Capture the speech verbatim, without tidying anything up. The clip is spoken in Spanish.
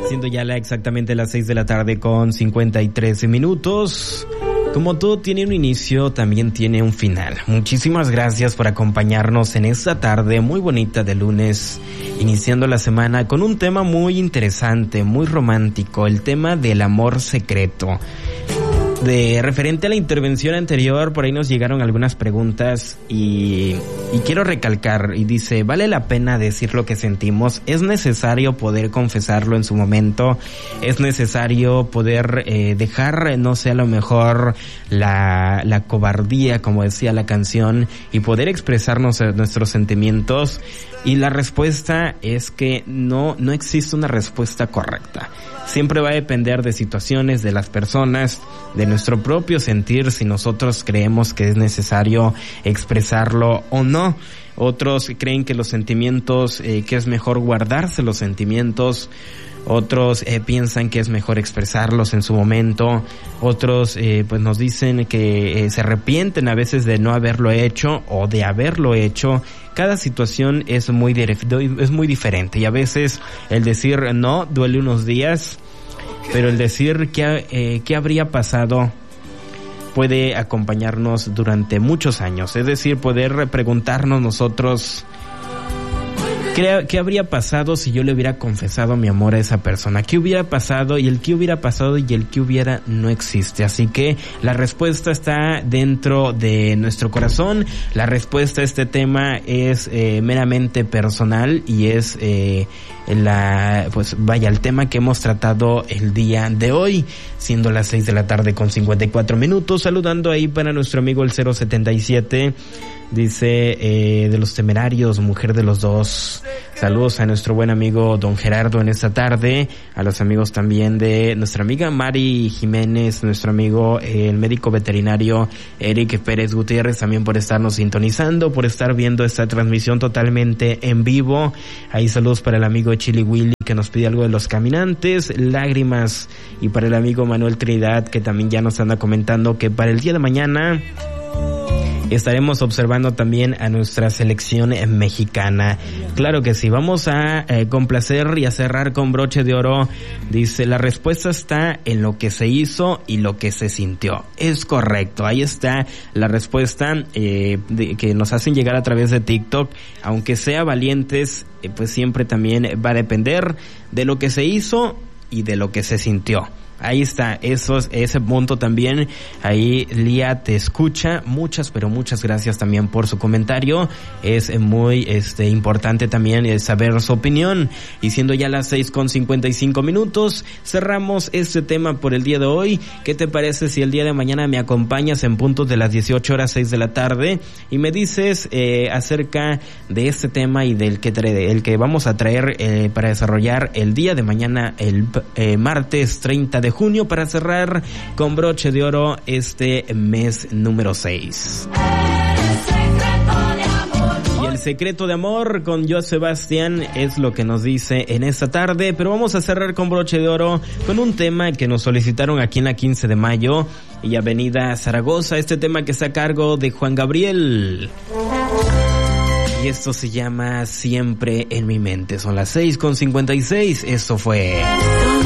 Siendo ya la, exactamente las seis de la tarde con cincuenta y tres minutos. Como todo tiene un inicio, también tiene un final. Muchísimas gracias por acompañarnos en esta tarde muy bonita de lunes, iniciando la semana con un tema muy interesante, muy romántico, el tema del amor secreto. De referente a la intervención anterior, por ahí nos llegaron algunas preguntas y, y quiero recalcar, y dice, ¿vale la pena decir lo que sentimos? ¿Es necesario poder confesarlo en su momento? ¿Es necesario poder eh, dejar, no sé, a lo mejor la, la cobardía, como decía la canción, y poder expresarnos nuestros sentimientos? Y la respuesta es que no, no existe una respuesta correcta. Siempre va a depender de situaciones, de las personas, de nuestro propio sentir, si nosotros creemos que es necesario expresarlo o no. Otros creen que los sentimientos, eh, que es mejor guardarse los sentimientos. Otros eh, piensan que es mejor expresarlos en su momento. Otros eh, pues nos dicen que eh, se arrepienten a veces de no haberlo hecho o de haberlo hecho. Cada situación es muy es muy diferente y a veces el decir no duele unos días, pero el decir que eh, qué habría pasado puede acompañarnos durante muchos años. Es decir, poder preguntarnos nosotros ¿Qué, ¿Qué habría pasado si yo le hubiera confesado mi amor a esa persona? ¿Qué hubiera pasado? Y el qué hubiera pasado y el qué hubiera no existe. Así que la respuesta está dentro de nuestro corazón. La respuesta a este tema es eh, meramente personal y es eh, la, pues vaya, el tema que hemos tratado el día de hoy, siendo las seis de la tarde con cincuenta y cuatro minutos. Saludando ahí para nuestro amigo el cero setenta y siete. Dice, eh, de los Temerarios, mujer de los dos. Saludos a nuestro buen amigo don Gerardo en esta tarde, a los amigos también de nuestra amiga Mari Jiménez, nuestro amigo eh, el médico veterinario Eric Pérez Gutiérrez, también por estarnos sintonizando, por estar viendo esta transmisión totalmente en vivo. Ahí saludos para el amigo Chili Willy, que nos pide algo de Los Caminantes, Lágrimas, y para el amigo Manuel Trinidad, que también ya nos anda comentando que para el día de mañana estaremos observando también a nuestra selección mexicana. Claro que sí, vamos a eh, complacer y a cerrar con broche de oro. Dice, la respuesta está en lo que se hizo y lo que se sintió. Es correcto, ahí está la respuesta eh, de, que nos hacen llegar a través de TikTok. Aunque sea valientes, eh, pues siempre también va a depender de lo que se hizo y de lo que se sintió. Ahí está, esos, ese punto también. Ahí Lía te escucha. Muchas, pero muchas gracias también por su comentario. Es muy este importante también saber su opinión. Y siendo ya las seis con cincuenta y cinco minutos, cerramos este tema por el día de hoy. ¿Qué te parece si el día de mañana me acompañas en puntos de las dieciocho horas, seis de la tarde, y me dices eh, acerca de este tema y del que trae, el que vamos a traer eh, para desarrollar el día de mañana, el eh, martes treinta de junio, para cerrar con broche de oro este mes número seis. Y el secreto de amor con Joan Sebastián es lo que nos dice en esta tarde, pero vamos a cerrar con broche de oro con un tema que nos solicitaron aquí en la quince de mayo y Avenida Zaragoza, este tema que está a cargo de Juan Gabriel. Y esto se llama Siempre en mi mente. Son las seis con cincuenta y seis. Esto fue